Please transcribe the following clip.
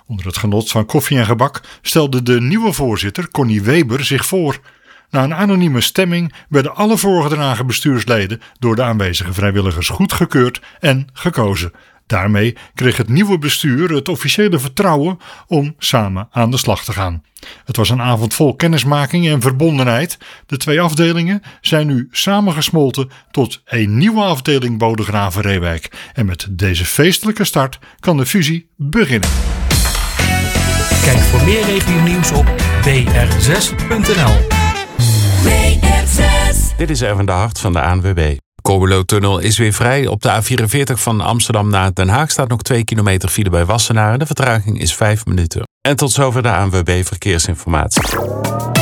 Onder het genot van koffie en gebak stelde de nieuwe voorzitter, Connie Weber, zich voor. Na een anonieme stemming werden alle voorgedragen bestuursleden door de aanwezige vrijwilligers goedgekeurd en gekozen. Daarmee kreeg het nieuwe bestuur het officiële vertrouwen om samen aan de slag te gaan. Het was een avond vol kennismaking en verbondenheid. De 2 afdelingen zijn nu samengesmolten tot een nieuwe afdeling Bodegraven-Reewijk. En met deze feestelijke start kan de fusie beginnen. Kijk voor meer regionieuws op br6.nl. Dit is Erwin de Hart van de ANWB. De Corbelotunnel is weer vrij. Op de A44 van Amsterdam naar Den Haag staat nog 2 kilometer file bij Wassenaar. De vertraging is 5 minuten. En tot zover de ANWB Verkeersinformatie.